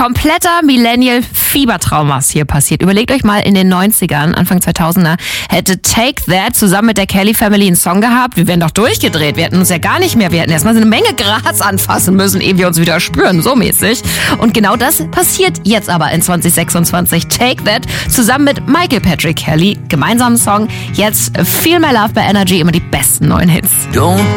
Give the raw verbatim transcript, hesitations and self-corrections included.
kompletter Millennial-Fiebertraum, was hier passiert. Überlegt euch mal, in den neunzigern, Anfang zweitausender, hätte Take That zusammen mit der Kelly Family einen Song gehabt. Wir wären doch durchgedreht. Wir hätten uns ja gar nicht mehr, wir hätten erstmal so eine Menge Gras anfassen müssen, ehe wir uns wieder spüren, so mäßig. Und genau das passiert jetzt aber in zwanzig sechsundzwanzig. Take That zusammen mit Michael Patrick Kelly, gemeinsamen Song. Jetzt Feel My Love bei Energy, immer die besten neuen Hits. Don't